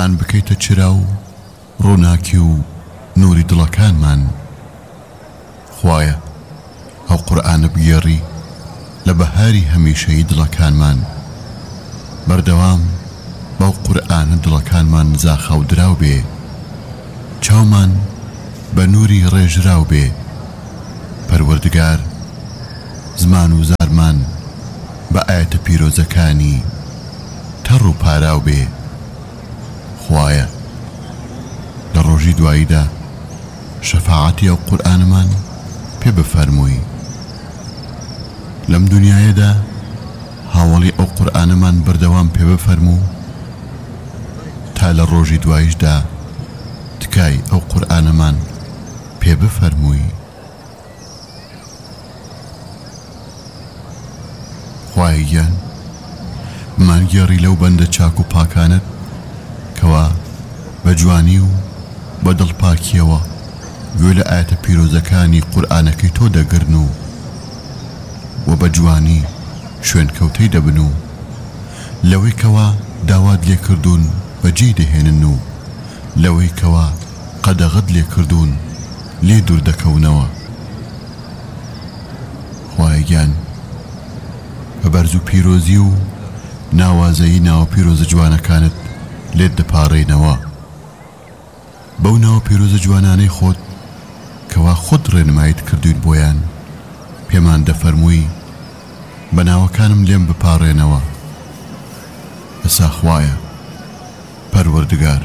قورئان بکەیتە چرا و ڕووناکی و نوری دڵەکانمان. خوایە ئەو قورئانە بگێڕی لە بەهاری هەمیشەیی دڵەکانمان. بەردەوام بەو قورئانە دڵەکانمان زاخەو دراو بێ، چاومان بە نوری ڕێژراو بێ. پەروەردگار زمان و زارمان بە ئاەتە پیرۆزەکانی تەڕ و پاراو بێ. خوایە لە ڕۆژی دواییدا شەفاعەتی ئەو قورئانمان پێ بفەرمووی. لەم دنیایەدا هاوڵی ئەو قورئانمان بەردەوام پێ بفەرموو تا لە ڕۆژی دواییشدا تکای ئەو قورئانمان پێ بفەرمووی. خوای گیان بمانگێڕی لەو بەندە چاک و پاکانت کەوا بە جوانی و بە دڵپاکیەوە گوێ لە ئاەتە پیرۆزەکانی قورئانەکەی تۆ دەگرن و بە جوانی شوێنکەوتەی دەبن و لەوەی کەوا داوات لێ کردوون بەجێ دەهێنن و لەوەی کەوا قەدەغەت لێ کردوون لێ دوور دەکەونەوە. خوای گیان بە بەرز و پیرۆزی و ناوازەیی ناوە پیرۆزە جوانەکانت لێت دەپاڕێنەوە. بەو ناوە پیرۆزە جوانانەی خۆت کەوا خۆت ڕێنماییت کردوین بۆیان پێمان دەفەرمووی بە ناوەکانم لێم بپاڕێنەوە. ئەسا خوایە پەروەردگار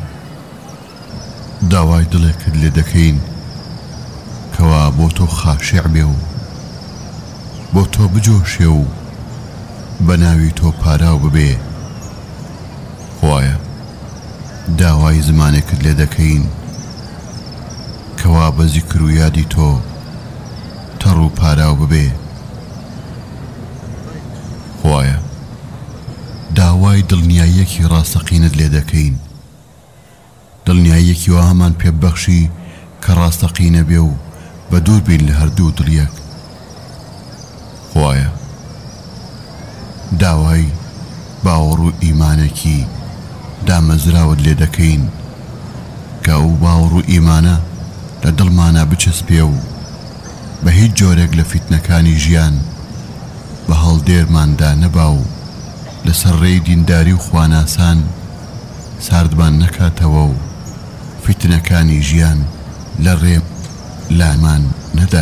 داوای دڵێکت لێ دەکەین کەوا بۆ تۆ خاشع بێ و بۆ تۆ بجۆشێ و بە ناوی تۆ پاراو ببێ. خوایە داوای زمانێکت لێ دەکەین کەوا بە زیکر و یادی تۆ تەڕ و پاراو ببێ. خوایە داوای دڵنیاییەکی ڕاستەقینت لێ دەکەین، دڵنیاییەکی وا هەمان پێبەخشی کە ڕاستەقینە بێ و بە دوور بین لە هەردوو دڵیەک. خوایە داوای باوەڕ و ئیمانێکی دامەزراوت لێ دەکەین کە ئەو باوەڕ و ئیمانە لە دڵمانە بچەسپێ و بە هیچ جۆرێک لە فیتنەکانی ژیان بە هەڵدێرماندا نەبا و لەسەر ڕێی دینداری و خواناسان ساردمان نەکاتەوە و فیتنەکانی ژیان لە ڕێ لامان نەدا.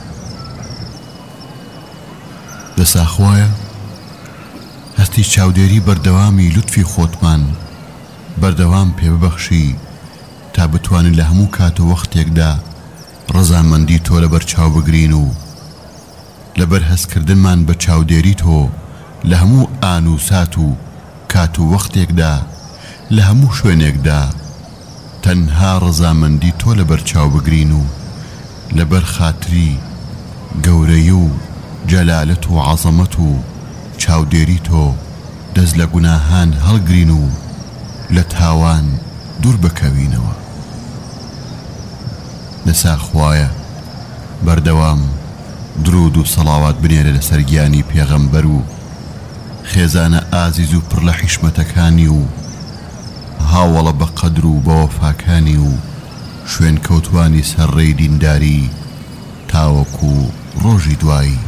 دەسا خوایە هەستی چاودێری بەردەوامی لوتفی خۆتمان بەردەوام پێ ببەخشی تا بتوانین لە هەموو کات و وەختێکدا ڕەزامەندی تۆ لەبەر چاو بگرین و لەبەر هەستکردنمان بە چاودێری تۆ لە هەموو ئان و سات و کات و وەختێکدا لە هەموو شوێنێکدا تەنها ڕەزامەندی تۆ لەبەر چاو بگرین و لەبەر خاتری گەورەی و جەلالەت و عەزەمەت و چاودێری تۆ دەست لە گوناهان هەڵگرین و لە تاوان دوور بکەوینەوە. لەسا خوایە بەردەوام درود و سەڵاوات بنێرە لەسەر گیانی پێغەمبەر و خێزانە ئازیز و پڕ لە حیشمەتەکانی و هاوڵە بە قەدر و بە وەفاکانی و شوێن کەوتوانی سەرڕێی دینداری تاوەکو ڕۆژی دوایی.